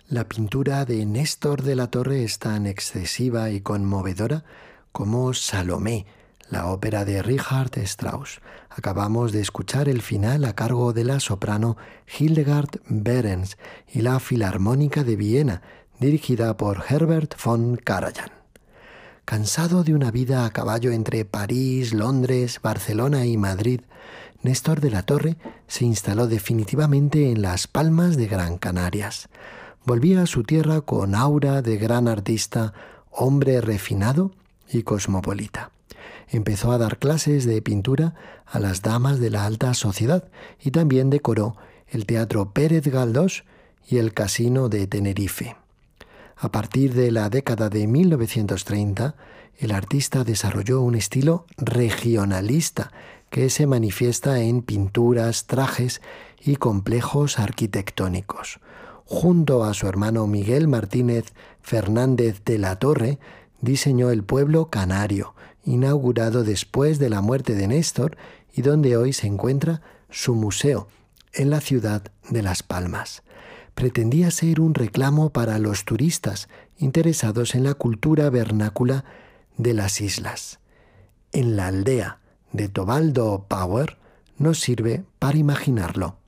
La pintura de Néstor de la Torre es tan excesiva y conmovedora como Salomé, la ópera de Richard Strauss. Acabamos de escuchar el final a cargo de la soprano Hildegard Behrens y la Filarmónica de Viena, dirigida por Herbert von Karajan. Cansado de una vida a caballo entre París, Londres, Barcelona y Madrid, Néstor de la Torre se instaló definitivamente en Las Palmas de Gran Canarias. Volvía a su tierra con aura de gran artista, hombre refinado y cosmopolita. Empezó a dar clases de pintura a las damas de la alta sociedad y también decoró el Teatro Pérez Galdós y el Casino de Tenerife. A partir de la década de 1930, el artista desarrolló un estilo regionalista que se manifiesta en pinturas, trajes y complejos arquitectónicos. Junto a su hermano Miguel Martínez Fernández de la Torre, diseñó el pueblo canario, inaugurado después de la muerte de Néstor y donde hoy se encuentra su museo, en la ciudad de Las Palmas. Pretendía ser un reclamo para los turistas interesados en la cultura vernácula de las islas. En la aldea de Tobaldo Power nos sirve para imaginarlo.